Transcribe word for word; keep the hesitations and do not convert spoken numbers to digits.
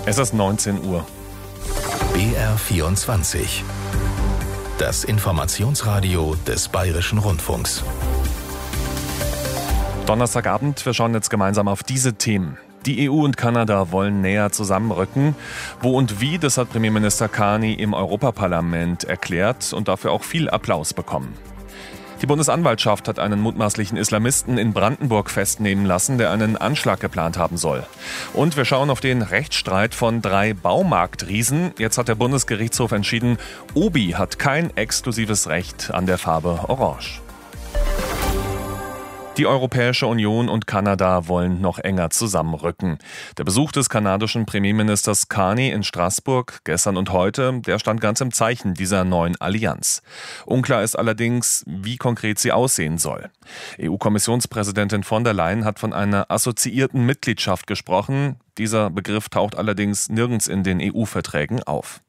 Es ist neunzehn Uhr. B R vierundzwanzig. Das Informationsradio des Bayerischen Rundfunks. Donnerstagabend, wir schauen jetzt gemeinsam auf diese Themen. Die E U und Kanada wollen näher zusammenrücken. Wo und wie, das hat Premierminister Carney im Europaparlament erklärt und dafür auch viel Applaus bekommen. Die Bundesanwaltschaft hat einen mutmaßlichen Islamisten in Brandenburg festnehmen lassen, der einen Anschlag geplant haben soll. Und wir schauen auf den Rechtsstreit von drei Baumarktriesen. Jetzt hat der Bundesgerichtshof entschieden, Obi hat kein exklusives Recht an der Farbe Orange. Die Europäische Union und Kanada wollen noch enger zusammenrücken. Der Besuch des kanadischen Premierministers Carney in Straßburg gestern und heute, der stand ganz im Zeichen dieser neuen Allianz. Unklar ist allerdings, wie konkret sie aussehen soll. E U-Kommissionspräsidentin von der Leyen hat von einer assoziierten Mitgliedschaft gesprochen. Dieser Begriff taucht allerdings nirgends in den E U-Verträgen auf.